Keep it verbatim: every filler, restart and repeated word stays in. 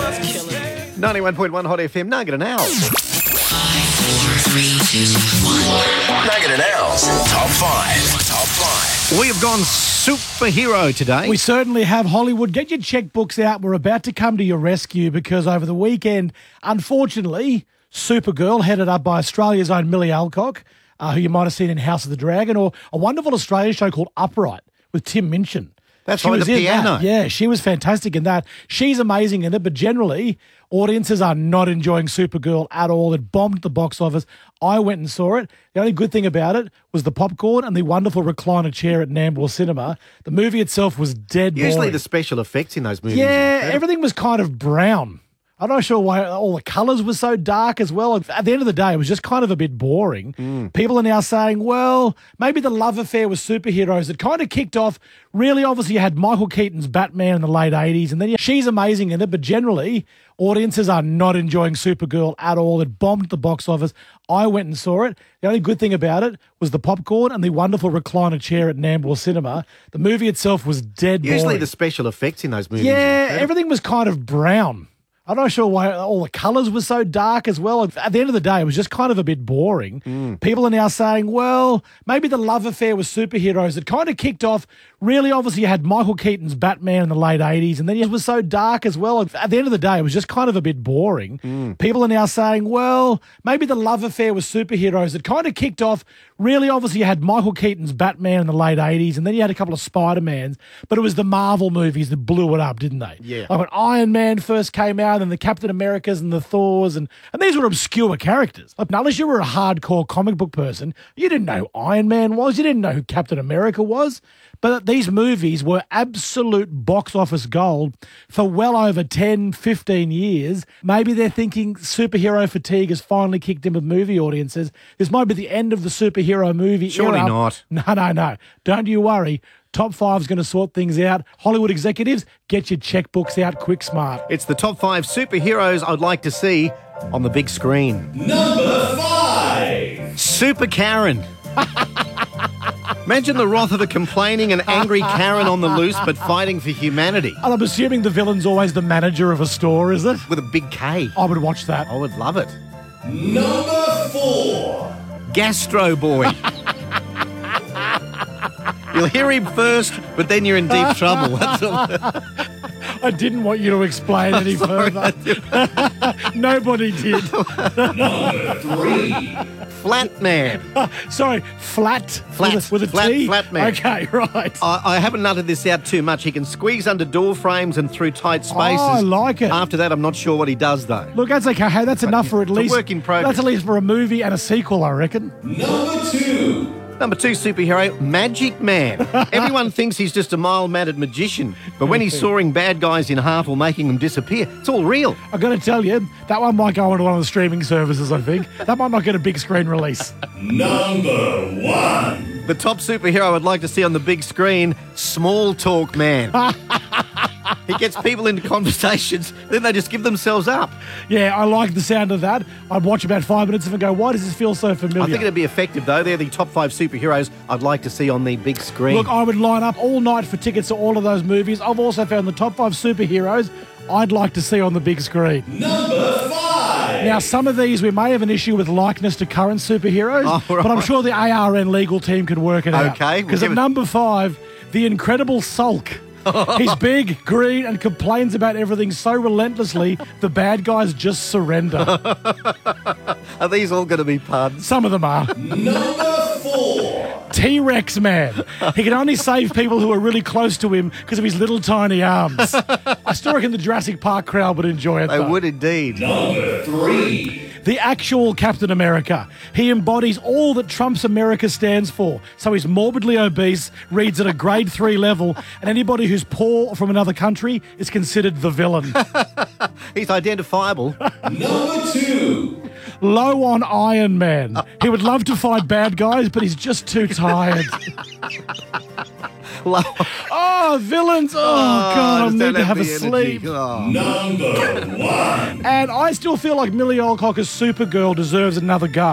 ninety-one point one Hot F M, Nugget and Al. Nugget and Al's Top five. Top five. We have gone superhero today. We certainly have. Hollywood, get your checkbooks out. We're about to come to your rescue because over the weekend, unfortunately, Supergirl, headed up by Australia's own Millie Alcock, uh, who you might have seen in House of the Dragon, or a wonderful Australian show called Upright with Tim Minchin. That's she right, was the in piano. That. Yeah, she was fantastic in that. She's amazing in it, but generally, audiences are not enjoying Supergirl at all. It bombed at the box office. I went and saw it. The only good thing about it was the popcorn and the wonderful recliner chair at Nambour Cinema. The movie itself was dead boring. Usually the special effects in those movies. Yeah, everything was kind of brown. I'm not sure why all the colours were so dark as well. At the end of the day, it was just kind of a bit boring. Mm. People are now saying, well, maybe the love affair with superheroes, it kind of kicked off. Really, obviously, you had Michael Keaton's Batman in the late eighties, and then she's amazing in it, but generally, audiences are not enjoying Supergirl at all. It bombed at the box office. I went and saw it. The only good thing about it was the popcorn and the wonderful recliner chair at Nambour Cinema. The movie itself was dead boring. Usually the special effects in those movies. Yeah, everything was kind of brown. I'm not sure why all the colours were so dark as well. At the end of the day, it was just kind of a bit boring. Mm. People are now saying, well, maybe the love affair with superheroes, it kind of kicked off. Really, obviously, you had Michael Keaton's Batman in the late eighties, and then it was so dark as well. At the end of the day, it was just kind of a bit boring. Mm. People are now saying, well, maybe the love affair with superheroes, it kind of kicked off. Really, obviously, you had Michael Keaton's Batman in the late eighties, and then you had a couple of Spider-Mans, but it was the Marvel movies that blew it up, didn't they? Yeah. Like when Iron Man first came out, and the Captain Americas and the Thors, and, and these were obscure characters. Like, now, unless you were a hardcore comic book person, you didn't know who Iron Man was, you didn't know who Captain America was. But these movies were absolute box office gold for well over ten, fifteen years. Maybe they're thinking superhero fatigue has finally kicked in with movie audiences. This might be the end of the superhero movie Surely era. not. No, no, no. Don't you worry. Top Five's going to sort things out. Hollywood executives, get your checkbooks out quick smart. It's the top five superheroes I'd like to see on the big screen. Number five. Super Karen. Imagine the wrath of a complaining and angry Karen on the loose, but fighting for humanity. And I'm assuming the villain's always the manager of a store, is it? With a big K. I would watch that. I would love it. Number four. Gastro Boy. You'll hear him first, but then you're in deep trouble. That's all. I didn't want you to explain any further. Nobody did. Number three. Flat Man. Sorry, flat. Flat. With a, with a Flat- T? flat man. Okay, right. I, I haven't uttered this out too much. He can squeeze under door frames and through tight spaces. Oh, I like it. After that, I'm not sure what he does, though. Look, that's okay. Hey, that's enough for at It's a least. work in progress. That's at least for a movie and a sequel, I reckon. Number two. Number two superhero, Magic Man. Everyone thinks he's just a mild-mannered magician, but when he's sawing bad guys in half or making them disappear, it's all real. I've got to tell you, that one might go onto one of the streaming services, I think. That might not get a big screen release. Number one. The top superhero I'd like to see on the big screen, Small Talk Man. He gets people into conversations, then they just give themselves up. Yeah, I like the sound of that. I'd watch about five minutes of it and go, why does this feel so familiar? I think it'd be effective, though. They're the top five superheroes I'd like to see on the big screen. Look, I would line up all night for tickets to all of those movies. I've also found the top five superheroes I'd like to see on the big screen. Number five. Now, some of these we may have an issue with likeness to current superheroes, Oh, right. but I'm sure the A R N legal team could work it out. Okay, we'll Because give at it- number five, the Incredible Sulk. He's big, green, and complains about everything so relentlessly, the bad guys just surrender. Are these all going to be puns? Some of them are. Number four. T-Rex Man. He can only save people who are really close to him because of his little tiny arms. I still reckon the Jurassic Park crowd would enjoy it, They though. would indeed. Number three. The actual Captain America. He embodies all that Trump's America stands for. So he's morbidly obese, reads at a grade three level, and anybody who's poor from another country is considered the villain. He's identifiable. Number two. Low on Iron Man. He would love to fight bad guys, but he's just too tired. Oh, villains. Oh, God, I just need don't to have a the energy. sleep. Oh. Number one. And I still feel like Millie Alcock as Supergirl deserves another go.